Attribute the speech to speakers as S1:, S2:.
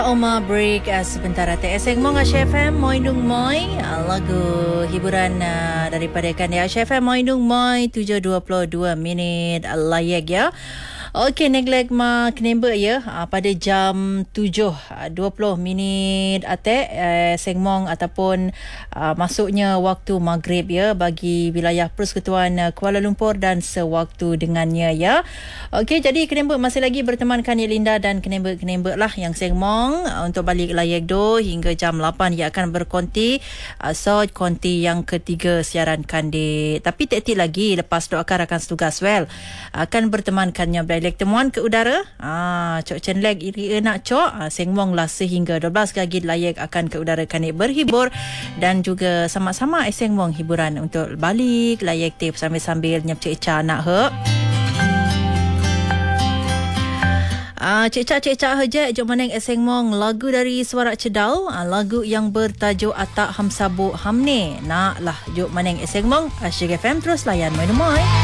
S1: Oma break sebentar eseng mo nga FM Moindung Moy lagu hiburan daripada kan ya FM Moindung Moy 7:22 minit layak ya. Okey, neglek ma kenembe ya pada jam 7:20 minit sengmong ataupun masuknya waktu maghrib ya bagi wilayah Persekutuan Kuala Lumpur dan sewaktu dengannya ya. Okey, jadi kenembe masih lagi berteman Kani Linda dan kenembe lah yang sengmong untuk balik layak do hingga jam 8 ia akan berkonti konti yang ketiga siaran Kandi. Tapi tak lagi lepas doakan rakan setugas akan bertemankannya Lek temuan ke udara cok chen leg iri nak cok sengmong lah sehingga 12 gagit layak akan ke udara Kani berhibur dan juga sama-sama sengmong hiburan untuk balik layak tip sambil-sambil nyep-cek nak cek-cek haja jom maneng sengmong lagu dari Suara Cedal lagu yang bertajuk Atak Hamsabu Hamne nak lah jom maneng sengmong Asyik FM terus layan mai.